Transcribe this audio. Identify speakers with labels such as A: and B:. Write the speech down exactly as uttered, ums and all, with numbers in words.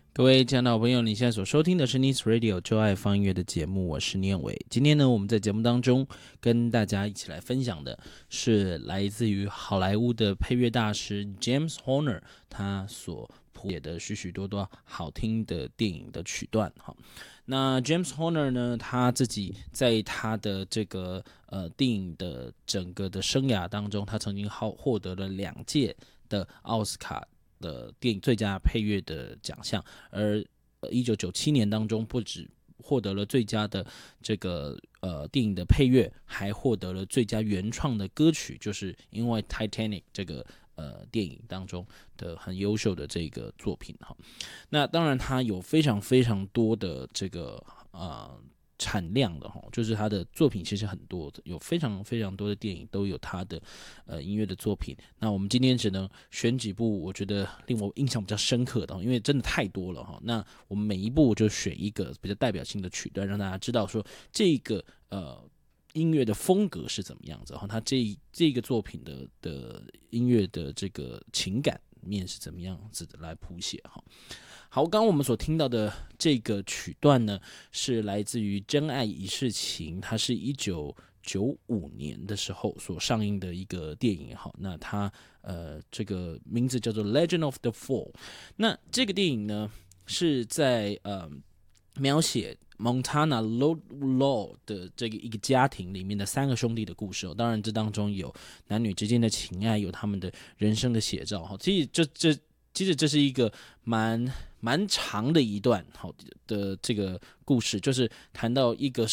A: 各位亲爱的好朋友，你现在所收听的是 Nice Radio 就爱放音乐的节目，我是念伟。今天呢，我们在节目当中跟大家一起来分享的是来自于好莱坞的配乐大师 James Horner 他所谱写的许许多多好听的电影的曲段。那 James Horner 呢，他自己在他的这个呃电影的整个的生涯当中，他曾经获得了两届的奥斯卡的电影最佳配乐的奖项，而一九九七年当中，不止获得了最佳的这个呃电影的配乐，还获得了最佳原创的歌曲，就是因为 Titanic 这个呃电影当中的很优秀的这个作品哈。那当然，它有非常非常多的这个呃。产量的哈，就是他的作品其实很多，有非常非常多的电影都有他的呃音乐的作品。那我们今天只能选几部我觉得令我印象比较深刻的，因为真的太多了哈。那我们每一部就选一个比较代表性的曲段，让大家知道说这个呃音乐的风格是怎么样子，然后他这这个作品的的音乐的这个情感面是怎么样子的来谱写哈。好，刚刚我们所听到的这个曲段呢，是来自于《真爱一世情》，它是一九九五年的时候所上映的一个电影。好，那它呃这个名字叫做《Legend of the Fall》。那这个电影呢，是在呃描写 Montana Law 的这个一个家庭里面的三个兄弟的故事哦。当然，这当中有男女之间的情爱，有他们的人生的写照。哈，其实这这其实这是一个蛮蛮长的一段好的这个故事，就是谈到一个